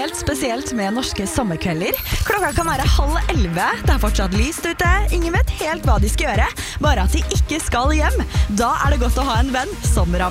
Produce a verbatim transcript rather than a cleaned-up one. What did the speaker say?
helt spesielt med norske sommerkvelder. Klokka kan være halv elleve, det er fortsatt lyst ute, ingen vet helt hva de skal gjøre, bare at de ikke skal hjem. Da er det godt å ha en venn som rammer.